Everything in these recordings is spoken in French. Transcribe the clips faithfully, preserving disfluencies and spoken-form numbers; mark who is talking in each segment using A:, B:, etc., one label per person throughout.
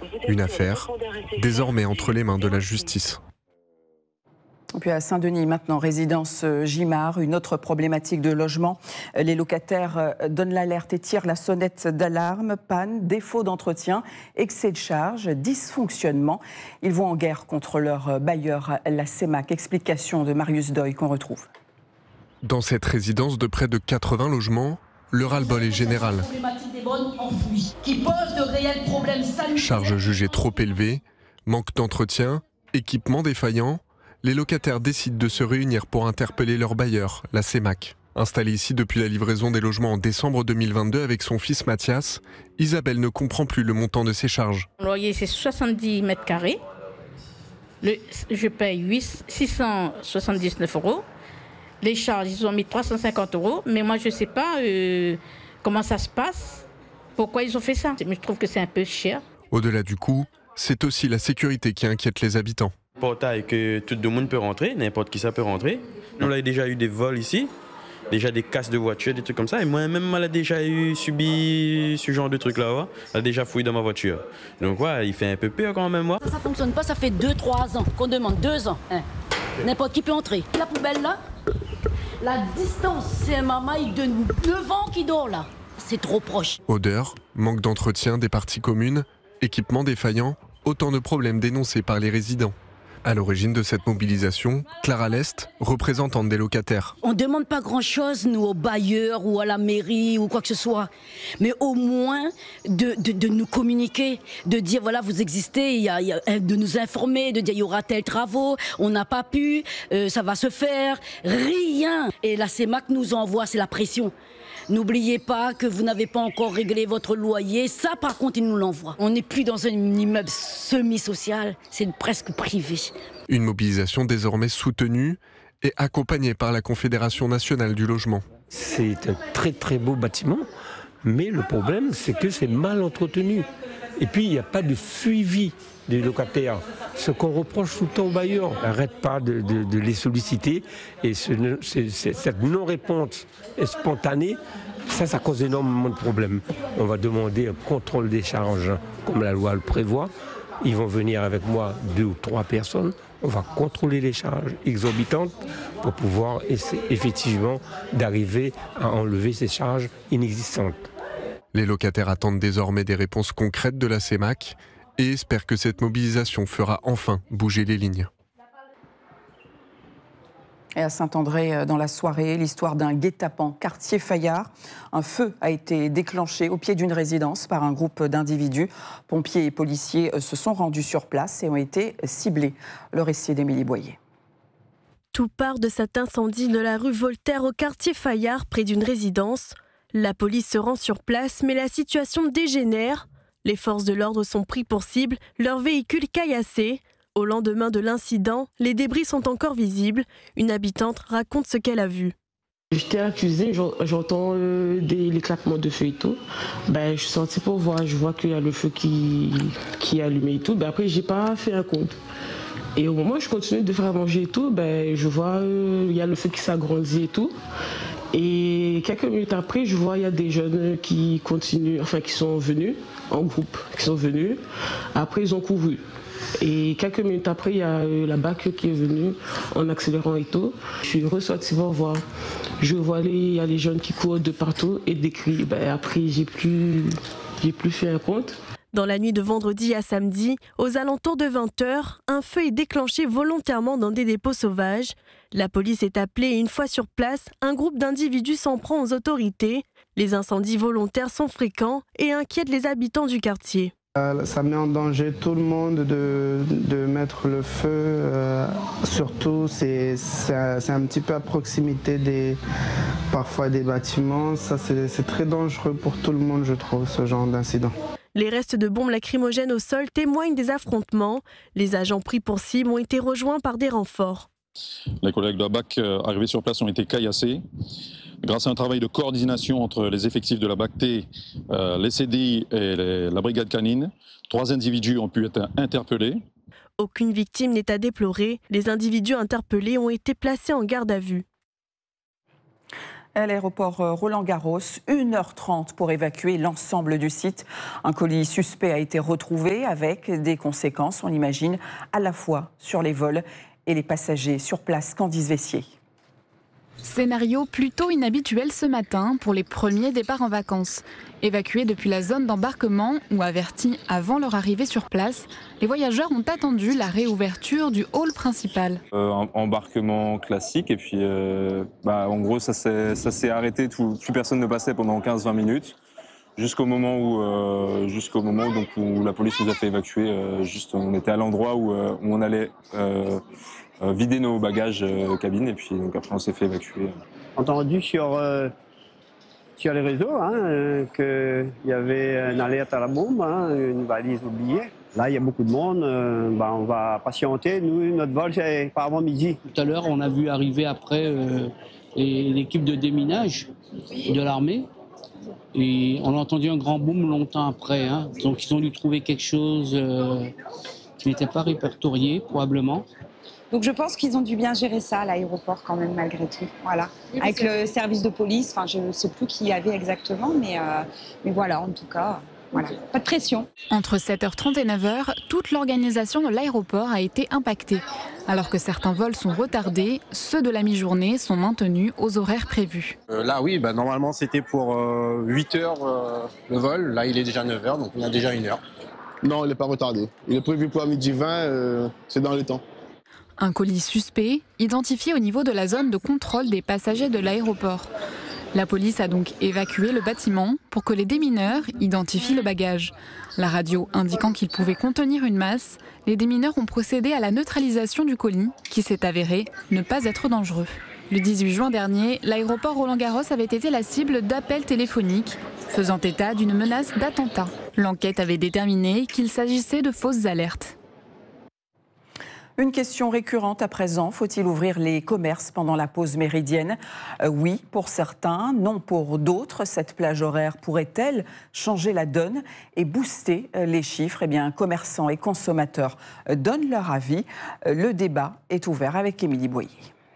A: Une affaire désormais entre les mains de la justice.
B: Et puis à Saint-Denis, maintenant, résidence Gimard, une autre problématique de logement. Les locataires donnent l'alerte et tirent la sonnette d'alarme. Panne, défaut d'entretien, excès de charge, dysfonctionnement. Ils vont en guerre contre leur bailleur, la CEMAC. Explication de Marius Doy qu'on retrouve.
A: Dans cette résidence de près de quatre-vingts logements, le ras-le-bol est général. Charges jugées trop élevées, manque d'entretien, équipement défaillant. Les locataires décident de se réunir pour interpeller leur bailleur, la CEMAC. Installée ici depuis la livraison des logements en décembre deux mille vingt-deux avec son fils Mathias, Isabelle ne comprend plus le montant de ses charges.
C: Le loyer, c'est soixante-dix mètres carrés. Le, je paye six cent soixante-dix-neuf euros. Les charges, ils ont mis trois cent cinquante euros. Mais moi, je ne sais pas euh, comment ça se passe, pourquoi ils ont fait ça. Mais je trouve que c'est un peu cher.
A: Au-delà du coût, c'est aussi la sécurité qui inquiète les habitants.
D: Portail que tout le monde peut rentrer, n'importe qui ça peut rentrer. Nous, on a déjà eu des vols ici, déjà des casses de voitures, des trucs comme ça. Et moi-même, elle a déjà eu subi ce genre de trucs-là. Elle a déjà fouillé dans ma voiture. Donc, ouais, il fait un peu peur quand même. Moi.
E: Ça ne fonctionne pas, ça fait deux trois ans qu'on demande, deux ans. Hein. N'importe qui peut entrer. La poubelle là, la distance, c'est un mamaille de neuf ans qui dort là. C'est trop proche.
A: Odeur, manque d'entretien des parties communes, équipement défaillant, autant de problèmes dénoncés par les résidents. À l'origine de cette mobilisation, Clara Lest, représentante des locataires.
E: On ne demande pas grand-chose, nous, aux bailleurs ou à la mairie ou quoi que ce soit. Mais au moins de, de, de nous communiquer, de dire, voilà, vous existez, il y a, il y a, de nous informer, de dire, il y aura tels travaux, on n'a pas pu, euh, ça va se faire. Rien. Et la CEMAC nous envoie, c'est la pression. N'oubliez pas que vous n'avez pas encore réglé votre loyer. Ça, par contre, ils nous l'envoient. On n'est plus dans un immeuble semi-social, c'est presque privé.
A: Une mobilisation désormais soutenue et accompagnée par la Confédération nationale du logement.
F: C'est un très très beau bâtiment, mais le problème, c'est que c'est mal entretenu. Et puis, il n'y a pas de suivi des locataires. Ce qu'on reproche tout le temps aux bailleurs, n'arrête pas de, de, de les solliciter. Et ce, c'est, c'est, cette non-réponse spontanée, ça, ça cause énormément de problèmes. On va demander un contrôle des charges, comme la loi le prévoit. Ils vont venir avec moi, deux ou trois personnes. On va contrôler les charges exorbitantes pour pouvoir essayer effectivement d'arriver à enlever ces charges inexistantes.
A: Les locataires attendent désormais des réponses concrètes de la CEMAC et espèrent que cette mobilisation fera enfin bouger les lignes.
B: Et à Saint-André, dans la soirée, l'histoire d'un guet-apens quartier Fayard. Un feu a été déclenché au pied d'une résidence par un groupe d'individus. Pompiers et policiers se sont rendus sur place et ont été ciblés. Le récit d'Émilie Boyer.
G: Tout part de cet incendie de la rue Voltaire au quartier Fayard, près d'une résidence. La police se rend sur place, mais la situation dégénère. Les forces de l'ordre sont pris pour cible, leur véhicule caillassé. Au lendemain de l'incident, les débris sont encore visibles. Une habitante raconte ce qu'elle a vu.
H: J'étais à la cuisine, j'entends euh, des, les claquements de feu et tout. Ben, je suis sortie pour voir, je vois qu'il y a le feu qui, qui est allumé et tout. Ben, après, j'ai pas fait un compte. Et au moment où je continue de faire à manger et tout, ben, je vois euh, il y a le feu qui s'agrandit et tout. Et quelques minutes après, je vois il y a des jeunes qui continuent, enfin qui sont venus en groupe, qui sont venus. Après, ils ont couru. Et quelques minutes après, il y a la B A C qui est venue en accélérant et tout. Je suis ressortie pour voir. Je vois les, il y a les jeunes qui courent de partout et des cris. Ben, après, j'ai plus, j'ai plus fait un compte.
G: Dans la nuit de vendredi à samedi, aux alentours de vingt heures, un feu est déclenché volontairement dans des dépôts sauvages. La police est appelée et une fois sur place, un groupe d'individus s'en prend aux autorités. Les incendies volontaires sont fréquents et inquiètent les habitants du quartier.
I: Ça met en danger tout le monde de, de mettre le feu. Euh, surtout, c'est, c'est, c'est un petit peu à proximité des, parfois des bâtiments. Ça, c'est, c'est très dangereux pour tout le monde, je trouve, ce genre d'incident.
G: Les restes de bombes lacrymogènes au sol témoignent des affrontements. Les agents pris pour cible ont été rejoints par des renforts.
J: Les collègues de la B A C arrivés sur place ont été caillassés. Grâce à un travail de coordination entre les effectifs de la B A C T, euh, les C D I et les, la brigade canine, trois individus ont pu être interpellés.
G: Aucune victime n'est à déplorer. Les individus interpellés ont été placés en garde à vue.
B: À l'aéroport Roland-Garros, une heure trente pour évacuer l'ensemble du site. Un colis suspect a été retrouvé avec des conséquences, on l'imagine, à la fois sur les vols et les passagers sur place. Candice Vessier.
K: Scénario plutôt inhabituel ce matin pour les premiers départs en vacances. Évacués depuis la zone d'embarquement ou avertis avant leur arrivée sur place, les voyageurs ont attendu la réouverture du hall principal.
L: Euh, un embarquement classique et puis euh, bah, en gros ça s'est, ça s'est arrêté, tout, plus personne ne passait pendant quinze à vingt minutes jusqu'au moment où, euh, jusqu'au moment où, donc, où la police nous a fait évacuer. Euh, juste, on était à l'endroit où, euh, où on allait euh, euh, vider nos bagages euh, cabine et puis donc, après on s'est fait évacuer.
M: Entendu sur... Euh... sur les réseaux, hein, euh, qu'il y avait une alerte à la bombe, hein, une valise oubliée. Là, il y a beaucoup de monde, euh, bah, on va patienter. Nous, notre vol, c'est pas avant midi.
N: Tout à l'heure, on a vu arriver après euh, l'équipe de déminage de l'armée. Et on a entendu un grand boom longtemps après. Hein. Donc, ils ont dû trouver quelque chose euh, qui n'était pas répertorié, probablement.
O: Donc je pense qu'ils ont dû bien gérer ça à l'aéroport quand même malgré tout. Voilà. Avec le service de police, enfin je ne sais plus qui y avait exactement, mais, euh, mais voilà, en tout cas, voilà. Pas de pression.
K: Entre sept heures trente et neuf heures, toute l'organisation de l'aéroport a été impactée. Alors que certains vols sont retardés, ceux de la mi-journée sont maintenus aux horaires prévus.
P: Euh, là oui, bah, normalement c'était pour euh, huit heures euh, le vol, là il est déjà neuf heures, donc on a déjà une heure.
Q: Non, il n'est pas retardé. Il est prévu pour à midi vingt, euh, c'est dans les temps.
K: Un colis suspect, identifié au niveau de la zone de contrôle des passagers de l'aéroport. La police a donc évacué le bâtiment pour que les démineurs identifient le bagage. La radio indiquant qu'il pouvait contenir une masse, les démineurs ont procédé à la neutralisation du colis, qui s'est avéré ne pas être dangereux. Le dix-huit juin dernier, l'aéroport Roland-Garros avait été la cible d'appels téléphoniques, faisant état d'une menace d'attentat. L'enquête avait déterminé qu'il s'agissait de fausses alertes.
B: Une question récurrente à présent, faut-il ouvrir les commerces pendant la pause méridienne ? euh, Oui, pour certains, non pour d'autres. Cette plage horaire pourrait-elle changer la donne et booster les chiffres ? Eh bien, commerçants et consommateurs donnent leur avis. Le débat est ouvert avec Émilie Boyer.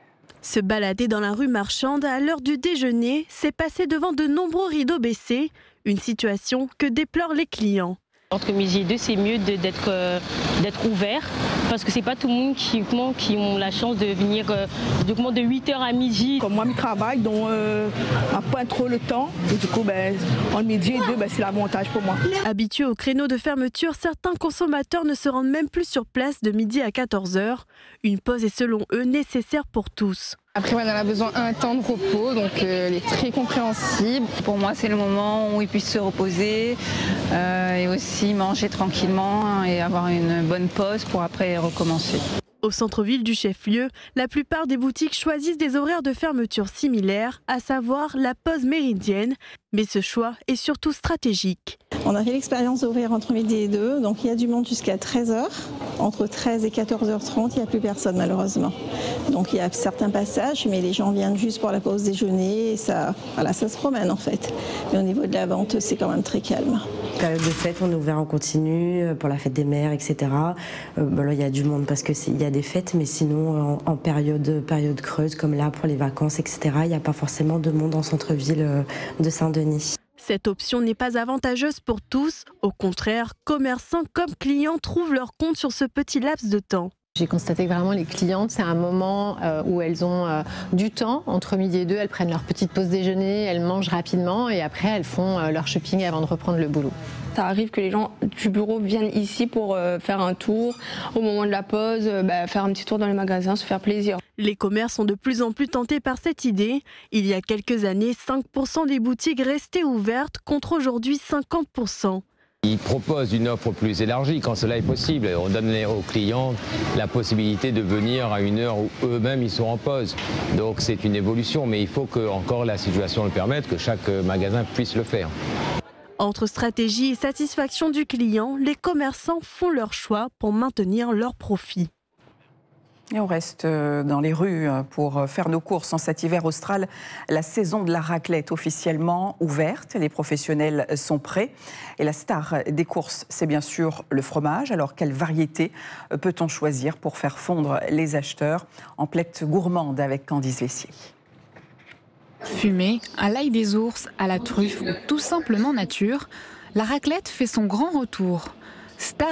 G: Se balader dans la rue marchande à l'heure du déjeuner, c'est passer devant de nombreux rideaux baissés, une situation que déplorent les clients.
R: Entre midi et deux, c'est mieux de, d'être, euh, d'être ouvert parce que c'est pas tout le monde qui, qui ont la chance de venir euh, de huit heures à midi.
S: Comme moi, je travaille, donc euh, on n'a pas trop le temps. Et du coup, ben, en midi et deux, ben, c'est l'avantage pour moi.
G: Habitués au créneau de fermeture, certains consommateurs ne se rendent même plus sur place de midi à quatorze heures. Une pause est selon eux nécessaire pour tous.
T: Après, on a besoin d'un temps de repos, donc euh, elle est très compréhensible.
U: Pour moi, c'est le moment où ils puissent se reposer euh, et aussi manger tranquillement et avoir une bonne pause pour après recommencer.
G: Au centre-ville du chef-lieu, la plupart des boutiques choisissent des horaires de fermeture similaires, à savoir la pause méridienne. Mais ce choix est surtout stratégique.
V: On a fait l'expérience d'ouvrir entre midi et deux, donc il y a du monde jusqu'à treize heures. Entre treize et quatorze heures trente, il n'y a plus personne malheureusement. Donc il y a certains passages, mais les gens viennent juste pour la pause déjeuner et ça, voilà, ça se promène en fait. Mais au niveau de la vente, c'est quand même très calme.
W: Période de fête, on est ouvert en continu pour la fête des mères, et cetera. Euh, ben là, il y a du monde parce qu'il y a des fêtes, mais sinon en, en période, période creuse comme là pour les vacances, et cetera, il n'y a pas forcément de monde en centre-ville de Saint-Denis.
G: Cette option n'est pas avantageuse pour tous. Au contraire, commerçants comme clients trouvent leur compte sur ce petit laps de temps.
X: J'ai constaté que vraiment les clientes, c'est un moment euh, où elles ont euh, du temps. Entre midi et deux, elles prennent leur petite pause déjeuner, elles mangent rapidement et après elles font euh, leur shopping avant de reprendre le boulot.
Y: Ça arrive que les gens du bureau viennent ici pour euh, faire un tour. Au moment de la pause, euh, bah, faire un petit tour dans les magasins, se faire plaisir.
G: Les commerces sont de plus en plus tentés par cette idée. Il y a quelques années, cinq pour cent des boutiques restaient ouvertes contre aujourd'hui cinquante pour cent.
Z: Ils proposent une offre plus élargie quand cela est possible. On donne aux clients la possibilité de venir à une heure où eux-mêmes ils sont en pause. Donc c'est une évolution, mais il faut que encore la situation le permette, que chaque magasin puisse le faire.
G: Entre stratégie et satisfaction du client, les commerçants font leur choix pour maintenir leurs profits.
B: Et on reste dans les rues pour faire nos courses en cet hiver austral. La saison de la raclette officiellement ouverte. Les professionnels sont prêts. Et la star des courses, c'est bien sûr le fromage. Alors, quelle variété peut-on choisir pour faire fondre les acheteurs en plate gourmande avec Candice Vessier?
K: Fumée, à l'ail des ours, à la truffe ou tout simplement nature, la raclette fait son grand retour. Star